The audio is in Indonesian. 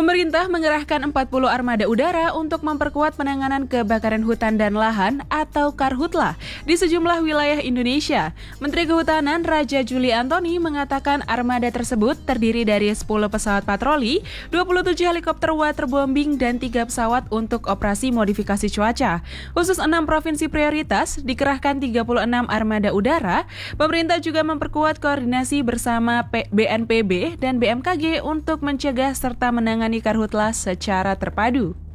Pemerintah mengerahkan 40 armada udara untuk memperkuat penanganan kebakaran hutan dan lahan atau Karhutlah di sejumlah wilayah Indonesia. Menteri Kehutanan Raja Juli Antoni mengatakan armada tersebut terdiri dari 10 pesawat patroli, 27 helikopter waterbombing, dan 3 pesawat untuk operasi modifikasi cuaca. Khusus 6 provinsi prioritas dikerahkan 36 armada udara. Pemerintah juga memperkuat koordinasi bersama BNPB dan BMKG untuk mencegah serta menangani Karhutlah secara terpadu.